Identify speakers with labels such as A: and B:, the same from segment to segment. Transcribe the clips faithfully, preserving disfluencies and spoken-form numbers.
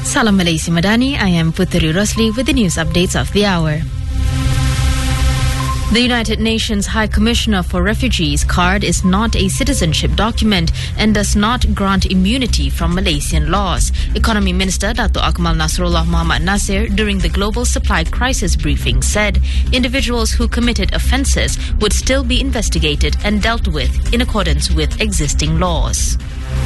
A: Salam Malaysia Madani, I am Puteri Rosli with the news updates of the hour. The United Nations High Commissioner for Refugees card is not a citizenship document and does not grant immunity from Malaysian laws. Economy Minister Dato' Akmal Nasrullah Muhammad Nasir during the Global Supply Crisis briefing said individuals who committed offences would still be investigated and dealt with in accordance with existing laws.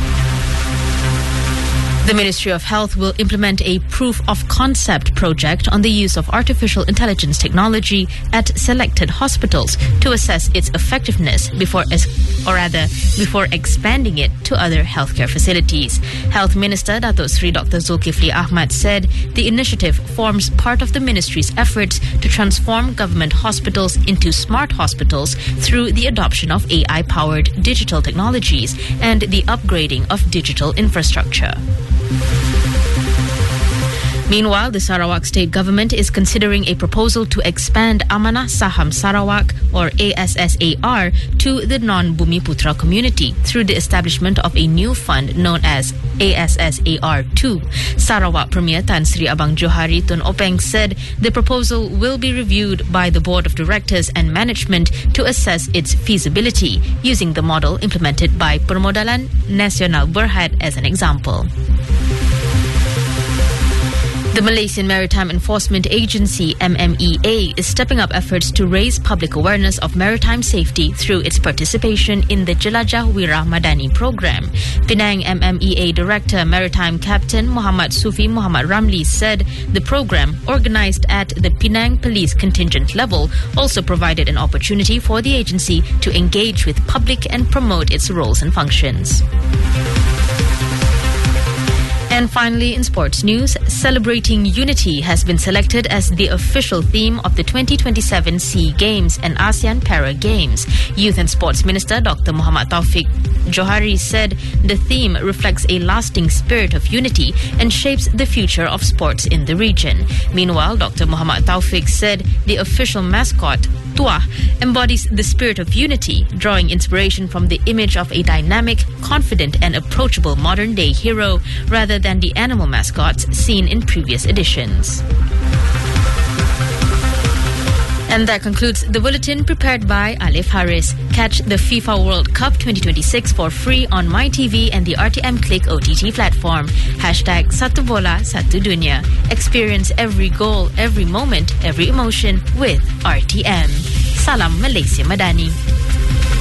A: The Ministry of Health will implement a proof of concept project on the use of artificial intelligence technology at selected hospitals to assess its effectiveness before, or rather, before expanding it to other healthcare facilities. Health Minister Dato' Sri Doctor Zulkifli Ahmad said the initiative forms part of the ministry's efforts to transform government hospitals into smart hospitals through the adoption of A I-powered digital technologies and the upgrading of digital infrastructure. Meanwhile, the Sarawak state government is considering a proposal to expand Amanah Saham Sarawak, or A S S A R, to the non-Bumiputra community through the establishment of a new fund known as A S S A R two. Sarawak Premier Tan Sri Abang Johari Tun Openg said the proposal will be reviewed by the Board of Directors and Management to assess its feasibility, using the model implemented by Permodalan Nasional Berhad as an example. The Malaysian Maritime Enforcement Agency, M M E A, is stepping up efforts to raise public awareness of maritime safety through its participation in the Jelajah Wira Madani program. Penang M M E A Director Maritime Captain Muhammad Sufi Muhammad Ramli said the program, organized at the Penang Police contingent level, also provided an opportunity for the agency to engage with public and promote its roles and functions. And finally, in sports news, Celebrating Unity has been selected as the official theme of the twenty twenty-seven SEA Games and ASEAN Para Games. Youth and Sports Minister Doctor Muhammad Taufik Johari said the theme reflects a lasting spirit of unity and shapes the future of sports in the region. Meanwhile, Doctor Muhammad Taufik said the official mascot, Tuah, embodies the spirit of unity, drawing inspiration from the image of a dynamic, confident and approachable modern-day hero rather than the animal mascots seen in previous editions. And that concludes the bulletin prepared by Alif Haris. Catch the FIFA World Cup twenty twenty-six for free on MyTV and the R T M Click O T T platform. Hashtag Satu Bola Satu Dunia. Experience every goal, every moment, every emotion with R T M. Salam Malaysia Madani.